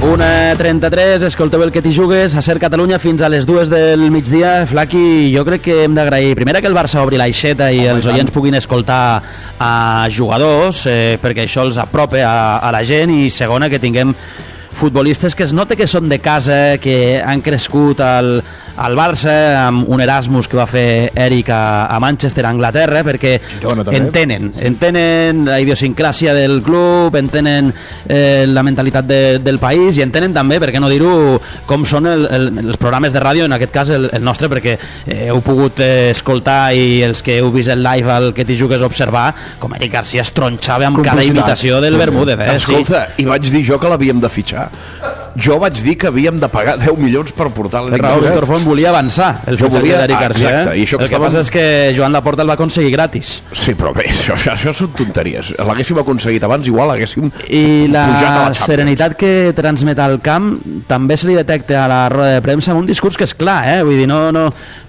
1:33, escolteu el que t'hi jugues a Ser Catalunya fins a les 2 del migdia. Flaqui, jo crec que hem d'agrair primera que el Barça obri l'aixeta i els oients puguin escoltar a jugadors, perquè això els apropa a la gent, i segona que tinguem futbolistes que es nota que són de casa, que han crescut al Barça, amb un Erasmus que va fer Eric a Manchester, a Anglaterra, perquè entenen la idiosincràsia del club, entenen la mentalitat del país, i entenen també, per què no dir-ho, com són els programes de ràdio, en aquest cas el nostre, perquè heu pogut escoltar, i els que heu vist el live al que t'hi jugues observar, com Eric Garcia es tronxava amb cada imitació del Bermúdez. Escolta, i vaig dir jo que l'havíem de fitxar. Jo vaig dir que havíem de pagar 10 milions per portar l'Eric Raúl Víctor Font volia avançar el fitxatge d'Eric Garcia. El que passa és que Joan Laporta el va aconseguir gratis. Sí, però bé, això són tonteries. L'haguéssim aconseguit abans, igual haguéssim i la serenitat que transmet al camp també se li detecta a la roda de premsa amb un discurs que és clar, vull dir, no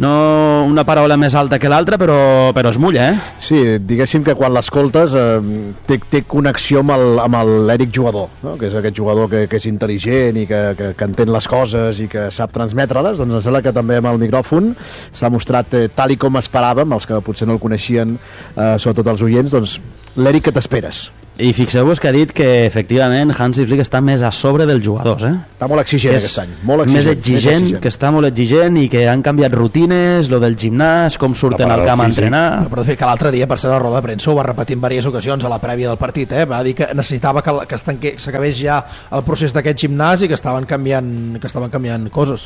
una paraula més alta que l'altra, però es mulla, Sí, diguéssim que quan l'escoltes té connexió amb l'Eric jugador, no? Que és aquest jugador que és intel·ligent i que entén les coses i que sap transmetre-les. Doncs em sembla que també amb el micròfon s'ha mostrat tal i com esperàvem, els que potser no el coneixien, sobretot els oients, doncs l'Eric que t'esperes. I fixeu-vos que ha dit que efectivament Hansi Flick està més a sobre dels jugadors, Està molt exigent aquest any, molt exigent, més exigent, que està molt exigent, i que han canviat rutines, lo del gimnàs, com surten al camp a entrenar. Però de fet que l'altre dia, per ser a la roda de premsa, ho va repetir en diverses ocasions a la prèvia del partit, va dir que necessitava que s'acabés ja el procés d'aquest gimnàs i que estaven canviant coses.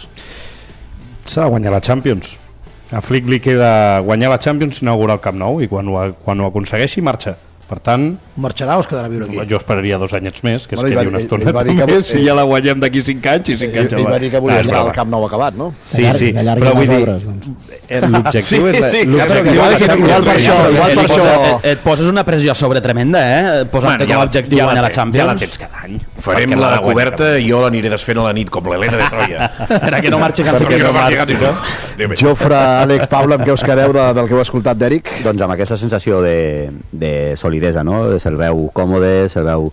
S'ha de guanyar la Champions. A Flick li queda guanyar la Champions i inaugurar el Camp Nou, i quan ho aconsegueixi marxa. Per tant, marxarà o es quedarà a viure aquí? Jo esperaria 2 anyets més, que es quedi una estona també, si ja la guanyem d'aquí 5 anys, i 5 anys ell va dir que volia estar al Camp Nou acabat, no? Sí, però vull dir, l'objectiu és... Igual per això... Et poses una pressió a sobre tremenda, posant-te com a objectiu guanyar la Champions. Ja la tens cada any. Farem la coberta i jo l'aniré desfent a la nit, com l'Helena de Troia. Per a que no marxi Cansiquet. Jofre, Àlex, Paula, amb què us quedeu del que heu escoltat d'Eric? Doncs amb aquesta sensació de solidesa, no? Se'l veu còmode, se'l veu...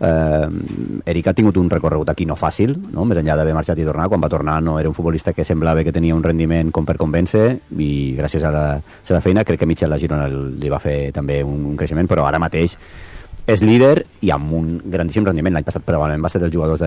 Eric ha tingut un recorregut aquí no fàcil, no? Més enllà d'haver marxat i tornar. Quan va tornar no era un futbolista que semblava que tenia un rendiment com per convèncer, i gràcies a la seva feina crec que Michel la Girona li va fer també un creixement, però ara mateix és líder i amb un grandíssim rendiment. L'any passat probablement va ser dels jugadors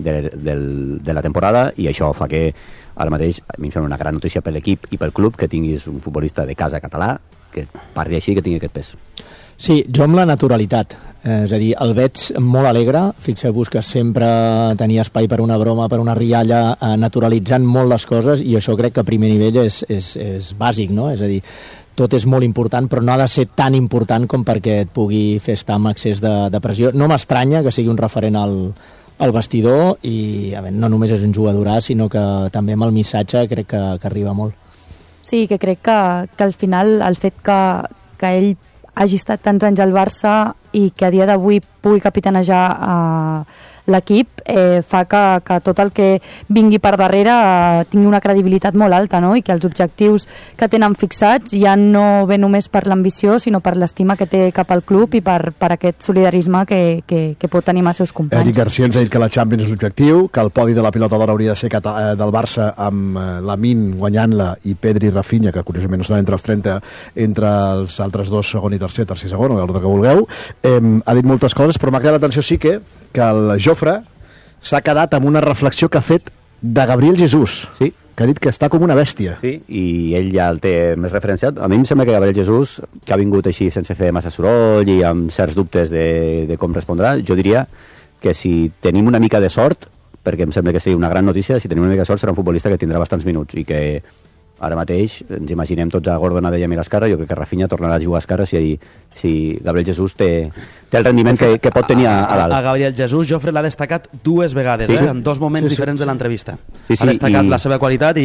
de la temporada, i això fa que ara mateix a mi em sembla una gran notícia per l'equip i pel club que tinguis un futbolista de casa català que parli així, que tingui aquest pes. Sí, jo amb la naturalitat, és a dir, el veig molt alegre. Fixeu-vos que sempre tenia espai per una broma, per una rialla, naturalitzant molt les coses, i això crec que a primer nivell és bàsic, no? És a dir, tot és molt important, però no ha de ser tan important com perquè et pugui fer estar amb excés de pressió. No m'estranya que sigui un referent al vestidor, i a veure, no només és un jugadorà, sinó que també amb el missatge crec que arriba molt. Sí, que crec que al final el fet que ell hagi estat tants anys al Barça i que a dia d'avui pugui capitanejar l'equip fa que tot el que vingui per darrere tingui una credibilitat molt alta, no? I que els objectius que tenen fixats ja no ve només per l'ambició, sinó per l'estima que té cap al club i per aquest solidarisme que pot tenir amb els seus companys. Eric Garcia ens ha dit que la Champions és l'objectiu, que el podi de la pilota d'or hauria de ser del Barça, amb Lamine guanyant-la i Pedri i Rafinha, que curiosament no estan entre els 30, entre els altres dos, segon i tercer i segon, o l'ordre que vulgueu. Ha dit moltes coses, però m'ha quedat l'atenció sí que el Jofre s'ha quedat amb una reflexió que ha fet de Gabriel Jesús, sí, que ha dit que està com una bèstia. Sí, i ell ja el té més referenciat. A mi em sembla que Gabriel Jesús, que ha vingut així sense fer massa soroll i amb certs dubtes de com respondrà, jo diria que si tenim una mica de sort, perquè em sembla que seria una gran notícia, si tenim una mica de sort serà un futbolista que tindrà bastants minuts, i que ara mateix ens imaginem tots a Gordon, Adeyemi i l'Escarra. Jo crec que Rafinha tornarà a jugar a Escarra si Gabriel Jesús té el rendiment que pot tenir a dalt. A Gabriel Jesús, Jofre l'ha destacat 2 vegades, en 2 moments diferents de l'entrevista. Ha destacat la seva qualitat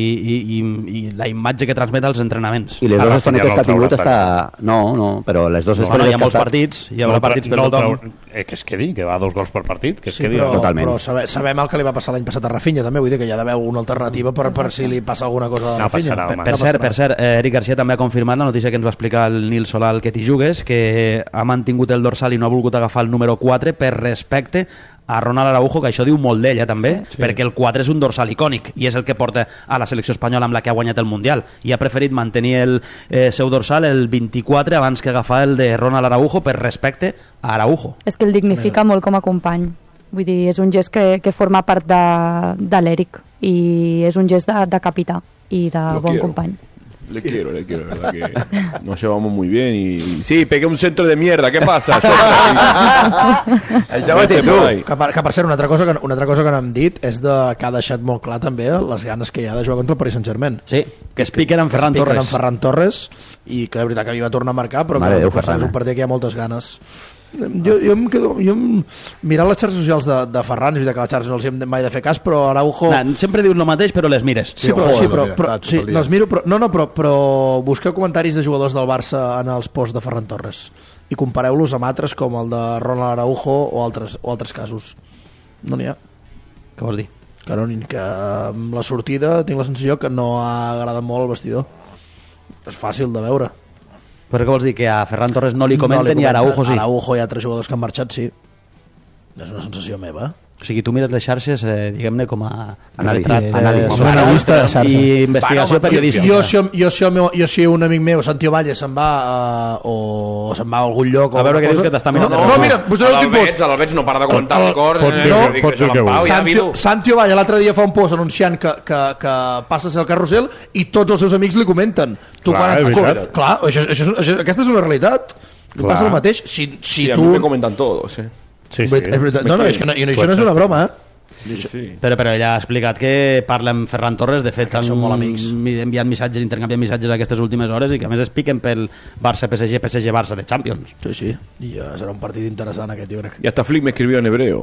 i la imatge que transmet als entrenaments. I les 2 estonetes que ha tingut està... No, però les 2 estonetes hi ha molts partits, hi haurà partits per tothom. Que es quedi, que va 2 gols per partit, que es quedi totalment. Però sabem el que li va passar l'any passat a Rafinha, també, vull dir que hi ha d'haver una alternativa per si li passa alguna cosa a Rafinha. Per cert, Eric Garcia també ha confirmat la notícia que ens va explicar el Nil Solà, el que t'hi jugues, que ha mantingut el dorsal i no ha volgut agafar el número 4 per respecte a Ronald Araujo, que això diu molt d'ell, també, perquè el 4 és un dorsal icònic i és el que porta a la selecció espanyola amb la que ha guanyat el Mundial, i ha preferit mantenir el seu dorsal, el 24, abans que agafar el de Ronald Araujo, per respecte a Araujo. És que el dignifica molt com a company. Vull dir, és un gest que forma part de l'Eric i és un gest de capità i de bon company. Le quiero, verdad que nos llevamos muy bien y sí, pegué un centro de mierda, ¿qué pasa? Que per cert, una altra cosa que no hem dit és que ha deixat molt clar també les ganes que hi ha de jugar contra el Paris Saint-Germain. Sí, que es piquen amb Ferran Torres i que de veritat que havia de tornar a marcar, però que és un partit que hi ha moltes ganes. Jo mirant les xarxes socials de Ferran, és veritat que les xarxes no els hem mai de fer cas, però Araujo... Sempre dius el mateix, però les mires. Sí, les miro, però busqueu comentaris de jugadors del Barça en els posts de Ferran Torres i compareu-los amb altres com el de Ronald Araujo o altres casos. No n'hi ha. Què vols dir? Que amb la sortida tinc la sensació que no ha agradat molt el vestidor. És fàcil de veure. Però què vols dir? Que a Ferran Torres no li comenten i a Araujo sí? Araujo i altres jugadors que han marxat, sí. És una sensació meva. O sigui, tu mires les xarxes, diguem-ne, com a analista i investigació periodística. Jo si un amic meu, Santiago Valle, se'n va o se'n va a algun lloc a veure què dius que t'està mirant. No, mira, l'Albets no para de comentar el cor. Santiago Valle l'altre dia fa un post anunciant que passa a ser el carrusel i tots els seus amics li comenten. Clar, aquesta és una realitat. Passa el mateix. Si a mi me comentan todos, Sí. No, és que això no és una broma, Sí. Però ella ha explicat que parla amb Ferran Torres, de fet han enviat missatges, intercanviat missatges aquestes últimes hores i que a més es piquen pel Barça-PSG, PSG-Barça de Champions. Sí, i serà un partit interessant aquest, jo crec. Y hasta Flick me escribió en hebreo.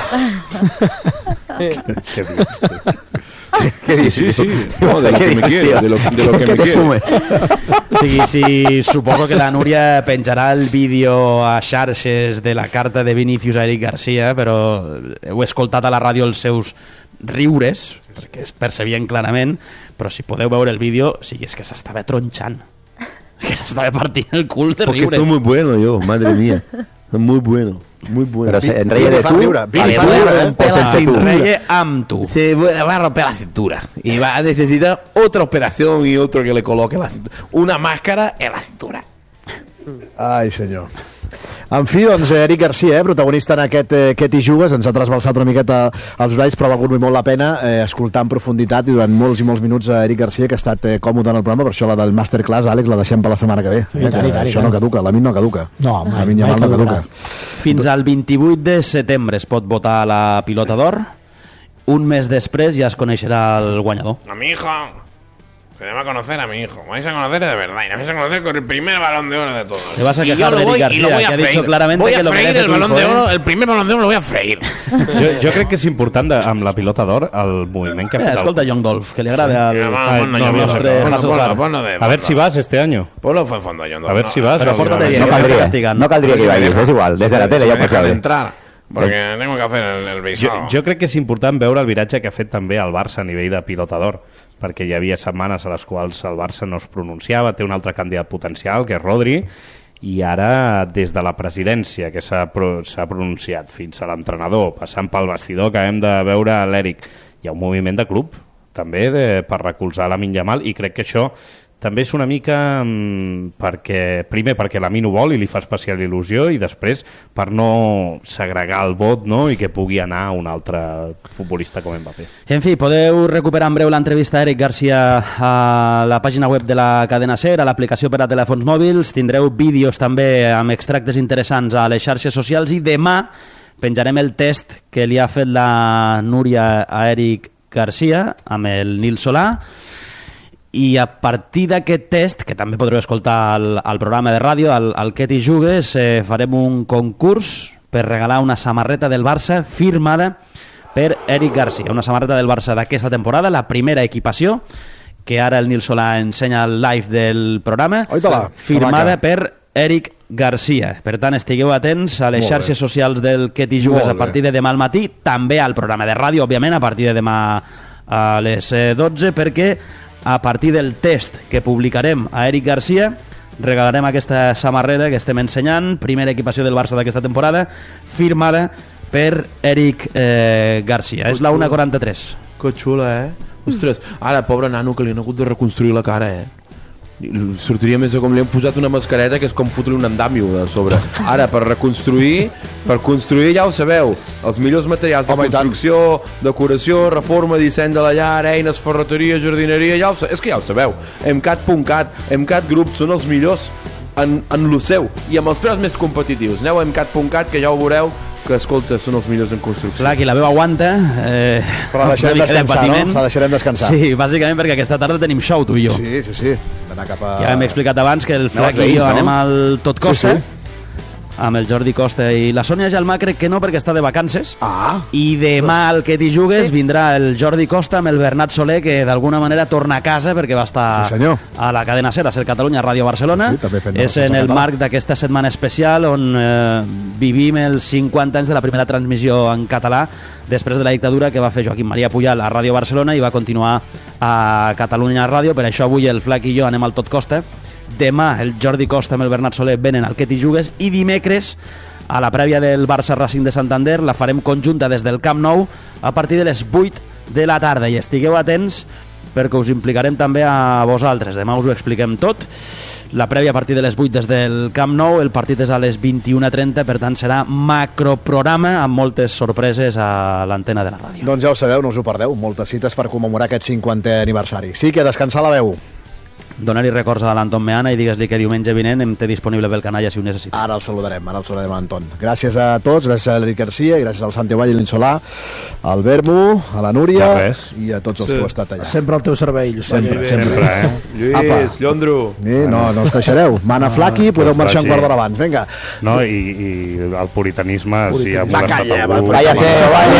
¿Qué dices? Sí. No, de lo que me quiere, de lo que me quiere. O sigui, suposo que la Núria penjarà el vídeo a xarxes de la carta de Vinícius a Eric Garcia, però heu escoltat a la ràdio els seus riures, perquè es percebien clarament, però si podeu veure el vídeo, és que s'estava tronxant. Que s'estava partint el cul de riure. Porque soy muy bueno yo, madre mía. Muy bueno. Pero se enreie de tu. Enreie amb tu. Se va a romper la cintura y va a necesitar otra operación y otro que le coloque la cintura. Una máscara en la cintura. Ai, senyor. En fi, doncs, Eric Garcia, protagonista en aquest Hi Jugues, ens ha trasbalsat una miqueta els oralls, però ha valgut molt la pena escoltar en profunditat i durant molts i molts minuts a Eric Garcia, que ha estat còmode en el programa, per això la del Masterclass, Àlex, la deixem per la setmana que ve. Això no caduca, la MIN no caduca. No, mai no caduca. Fins al 28 de setembre es pot votar a la Pilota d'Or. Un mes després ja es coneixerà el guanyador. A mi hijo, queremos a conocer a mi hijo. Vais a conocer de verdad y me vais a conocer con el primer balón de oro de todos. Te vas a quejar de Eric García, que ha dicho claramente voy que lo merece el balón de oro, el primer balón de oro lo voy a freír. Jo crec que és important amb la Pilota d'Or el moviment que ha fet. Escolta, Young Dolph, que le agrada al nostre Hasselhoff. A ver si vas este año. Ponlo fue fondo, Young Dolph. A ver si vas. Pero pórtate bien, no caldria que vayis, és igual, des de la tele ja pots veure. Entrar, porque tengo que hacer el visado. Jo crec que és important veure el viratge que ha fet també el Barça a nivell de Pilota d'Or, perquè hi havia setmanes a les quals el Barça no es pronunciava, té un altre candidat potencial, que és Rodri, i ara des de la presidència, que s'ha pronunciat, fins a l'entrenador, passant pel vestidor, que hem de veure l'Eric, hi ha un moviment de club també per recolzar Lamine Yamal, i crec que això també és una mica primer perquè Lamine ho vol i li fa especial il·lusió, i després per no segregar el vot, no? I que pugui anar a un altre futbolista com Mbappé. En fi, podeu recuperar en breu l'entrevista a Eric Garcia a la pàgina web de la cadena SER, a l'aplicació per a telèfons mòbils. Tindreu vídeos també amb extractes interessants a les xarxes socials, i demà penjarem el test que li ha fet la Núria a Eric Garcia amb el Nil Solà, i a partir d'aquest test, que també podreu escoltar al programa de ràdio, al Que T'hi Jugues, farem un concurs per regalar una samarreta del Barça firmada per Eric Garcia, una samarreta del Barça d'aquesta temporada, la primera equipació, que ara el Nil Solà ensenya el live del programa, firmada per Eric Garcia. Per tant, estigueu atents a les xarxes socials del Que T'hi Jugues a partir de demà al matí, també al programa de ràdio, òbviament, a partir de demà a les 12, perquè a partir del test que publicarem a Eric Garcia regalarem aquesta samarreta que estem ensenyant, primera equipació del Barça d'aquesta temporada, firmada per Eric Garcia. És la 1:43. Que xula, Ostres, ara, pobre nano, que li han hagut de reconstruir la cara, sortiria més com li han posat una mascareta que és com fotre un andamio de sobre. Ara, per construir, ja ho sabeu, els millors materials de construcció, decoració, reforma, disseny de la llar, eines, ferreteria, jardineria, és que ja ho sabeu. MCAT.cat, MCAT Group són els millors en lo seu i amb els preus més competitius. Aneu a MCAT.cat, que ja ho veureu, que, escolta, són els millors en construcció. Clar, qui la veu aguanta... però la deixarem descansar, no? La deixarem descansar. Sí, bàsicament perquè aquesta tarda tenim show, tu i jo. Sí. D'anar cap a... Ja hem explicat abans que el Flac i jo anem al Tot Costa, amb el Jordi Costa i la Sònia Gelmà, crec que no, perquè està de vacances. I demà al Que t'hi jugues vindrà el Jordi Costa amb el Bernat Soler, que d'alguna manera torna a casa perquè va estar a la cadena SER, a Ser Catalunya, a Ràdio Barcelona. És en el marc d'aquesta setmana especial on vivim els 50 anys de la primera transmissió en català després de la dictadura que va fer Joaquim Maria Pujal a Ràdio Barcelona i va continuar a Catalunya Ràdio. Per això avui el Flac i jo anem al Tot Costa. Demà el Jordi Costa amb el Bernat Soler venen al Que t'hi jugues i dimecres a la prèvia del Barça Racing de Santander la farem conjunta des del Camp Nou a partir de les 8 de la tarda i estigueu atents perquè us implicarem també a vosaltres. Demà us ho expliquem tot. La prèvia a partir de les 8 des del Camp Nou, el partit és a les 21:30, per tant serà macroprograma amb moltes sorpreses a l'antena de la ràdio. Doncs ja ho sabeu, no us ho perdeu, moltes cites per commemorar aquest 50è aniversari. Sí, que descansar la veu. Donar-hi records a l'Anton Meana i digues-li que diumenge vinent em té disponible pel canalla si ho necessita. Ara el saludarem a l'Anton. Gràcies a tots, gràcies a l'Eric Garcia i gràcies al Santi Vall i l'Insolà, al Bermu, a la Núria i a tots els que heu estat allà. Sempre al teu servei, sempre. Lluís, Llondro. No us queixareu. Mana Flaqui, podeu marxar un quart d'hora abans. Vinga. No, i el puritanisme si ha molestat algú. Váyase,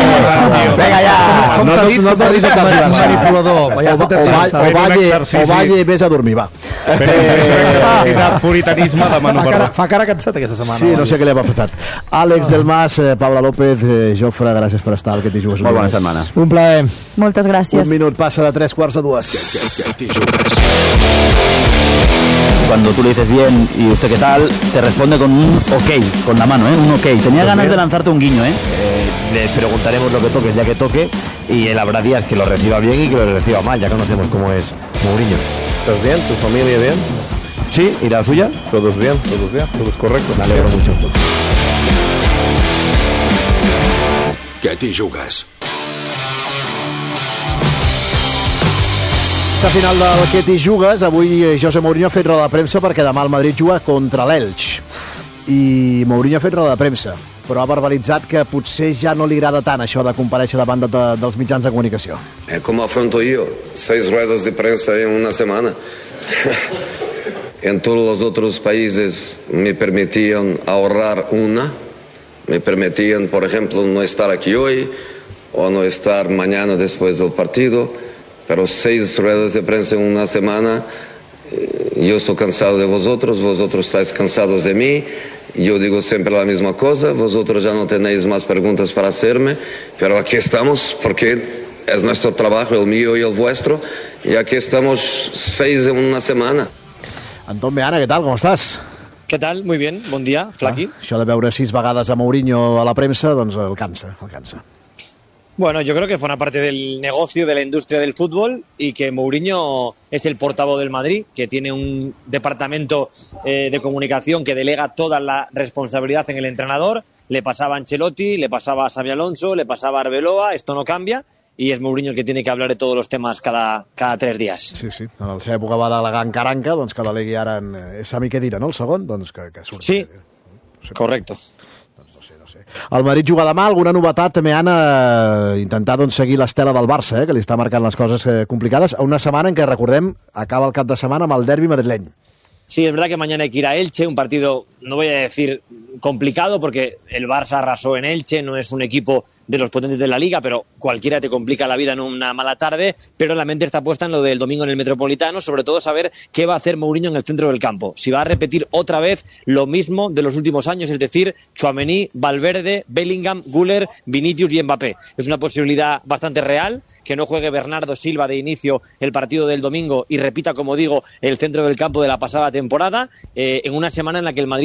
vinga ja. No t'ha dit manipulador. O Valle, vés a dormir, va. Puritanisme demano perdó. Fa cara cansat aquesta setmana. Sí, no sé què li ha passat. Àlex del Mas, Paula López, Jofre, gràcies per estar al Que t'hi jugues. Molt bona setmana. Un plaer. Moltes gràcies. Un minut passa de 3:45. Cuando tú le dices bien y usted qué tal, te responde con un ok, con la mano, un ok. Tenía ganas de lanzarte un guiño, Le preguntaremos lo que toque, ya que toque, y él habrá días que lo reciba bien y que lo reciba mal, ya conocemos cómo es Mourinho. ¿Estás bien? ¿Tu familia bien? Sí, ¿y la suya? Todos bien, todo es correcto. Me alegro mucho. Que t'hi jugues. A final del Que t'hi jugues, avui José Mourinho ha fet roda de premsa perquè demà el Madrid juga contra l'Elx. I Mourinho ha fet roda de premsa, però ha verbalitzat que potser ja no li agrada tant això de comparèixer davant dels mitjans de comunicació. ¿Cómo afronto yo 6 ruedas de prensa en una semana? En todos los otros países me permitían ahorrar una. Me permitían, por ejemplo, no estar aquí hoy o no estar mañana después del partido. Pero 6 ruedas de prensa en una semana, yo estoy cansado de vosotros estáis cansados de mí. Yo digo siempre la misma cosa, vosotros ya no tenéis más preguntas para hacerme, pero aquí estamos porque es nuestro trabajo, el mío y el vuestro, y aquí estamos 6 en una semana. Anton Meana, ¿qué tal? ¿Cómo estás? ¿Qué tal? Muy bien, bon dia, Flaqui. Això de veure 6 vegades a Mourinho a la premsa, doncs el cansa. Bueno, yo creo que forma parte del negocio, de la industria del fútbol, y que Mourinho es el portavoz del Madrid, que tiene un departamento de comunicación que delega toda la responsabilidad en el entrenador. Le pasaba a Ancelotti, le pasaba a Xabi Alonso, le pasaba a Arbeloa, esto no cambia, y es Mourinho el que tiene que hablar de todos los temas cada 3 días. Sí. En la seva època va delegar en Caranca, doncs que delegui ara en Sami Khedira, no? El segon, doncs que surti. Sí, correcto. El Madrid juga demà, alguna novetat també, Anna, intentar doncs, seguir l'estela del Barça, que li està marcant les coses complicades, a una setmana en què, recordem, acaba el cap de setmana amb el derbi madrileny. Sí, es verdad que mañana hay que ir a Elche, un partido, no voy a decir complicado, porque el Barça arrasó en Elche, no es un equipo de los potentes de la Liga, pero cualquiera te complica la vida en una mala tarde, pero la mente está puesta en lo del domingo en el Metropolitano, sobre todo saber qué va a hacer Mourinho en el centro del campo. Si va a repetir otra vez lo mismo de los últimos años, es decir, Tchouaméni, Valverde, Bellingham, Güler, Vinicius y Mbappé. Es una posibilidad bastante real, que no juegue Bernardo Silva de inicio el partido del domingo y repita, como digo, el centro del campo de la pasada temporada, en una semana en la que el Madrid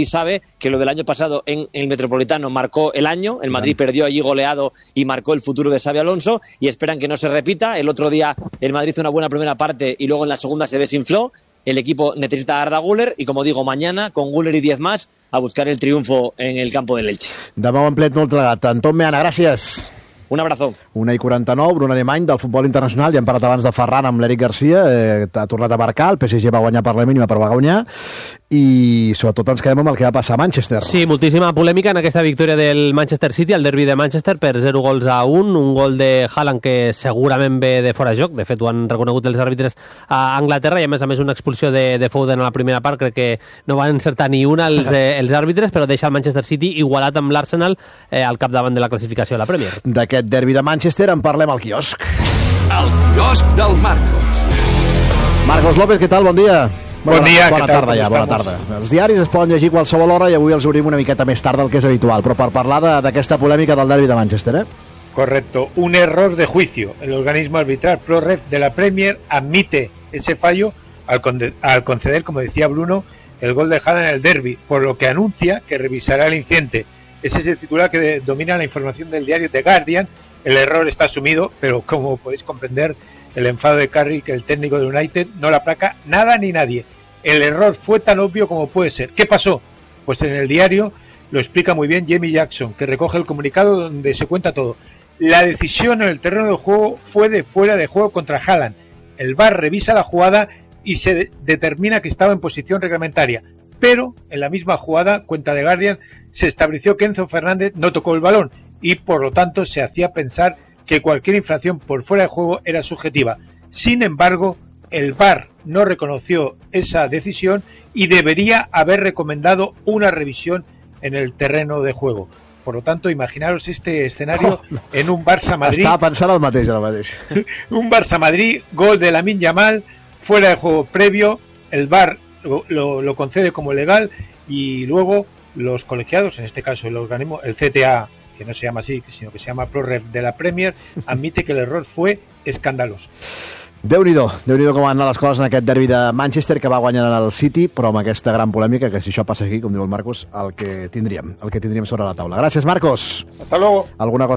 sabe que lo del año pasado en el Metropolitano marcó el año, el Madrid perdió allí goleado y marcó el futuro de Xabi Alonso, y esperan que no se repita. El otro día el Madrid hizo una buena primera parte y luego en la segunda se desinfló. El equipo necesita a Arda Güler y, como digo, mañana con Güler y 10 más a buscar el triunfo en el campo del Elche. Demà ho hem plet molt plegat. Anton Meana, gràcies. Un abrazo. 1:49, Bruno Alemany del futbol internacional. Ja hem parlat abans de Ferran amb l'Eric Garcia. Ha tornat a marcar, el PSG va guanyar per la mínima, però va guanyar. I sobretot ens quedem amb el que va passar a Manchester. Sí, moltíssima polèmica en aquesta victòria del Manchester City, el derbi de Manchester, per 0-1, un gol de Haaland que segurament ve de fora de joc. De fet, ho han reconegut els àrbitres a Anglaterra, i a més una expulsió de Foden a la primera part. Crec que no van encertar ni una els àrbitres, però deixa el Manchester City igualat amb l'Arsenal al capdavant de la classificació de la Premier. D'aquest derbi de Manchester en parlem al quiosc. El quiosc del Marcos. Marcos López, què tal? Bon dia. Bon dia, bona tarda ja, bona tarda. Els diaris es poden llegir a qualsevol hora i avui els obrim una miqueta més tard del que és habitual, però per parlar d'aquesta polèmica del derbi de Manchester, ¿eh? Correcto, un error de juicio. El organismo arbitral ProRef de la Premier admite ese fallo al conceder, como decía Bruno, el gol de Haaland en el derbi, por lo que anuncia que revisará el incidente. Ese es el titular que domina la información del diario The Guardian. El error está asumido, pero como podéis comprender, el enfado de Carrick, el técnico de United, no le aplaca nada ni nadie. El error fue tan obvio como puede ser. ¿Qué pasó? Pues en el diario lo explica muy bien Jamie Jackson, que recoge el comunicado donde se cuenta todo. La decisión en el terreno de juego fue de fuera de juego contra Haaland. El VAR revisa la jugada y se determina que estaba en posición reglamentaria. Pero en la misma jugada, cuenta The Guardian, se estableció que Enzo Fernández no tocó el balón y por lo tanto se hacía pensar que cualquier infracción por fuera de juego era subjetiva. Sin embargo, el VAR no reconoció esa decisión y debería haber recomendado una revisión en el terreno de juego. Por lo tanto, imaginaros este escenario en un Barça-Madrid. Estava pensant el mateix, ara mateix. Un Barça-Madrid, gol de Lamine Yamal, fuera de juego previo, el VAR lo concede como legal y luego los colegiados, en este caso el organismo, el CTA, que no se llama así, sino que se llama ProRef de la Premier, admite que el error fue escandaloso. Déu-n'hi-do com van anar les coses en aquest derbi de Manchester, que va guanyar el City, però amb aquesta gran polèmica, que si això passa aquí, com diu el Marcos, el que tindríem sobre la taula. Gràcies, Marcos. Hasta luego. Alguna cosa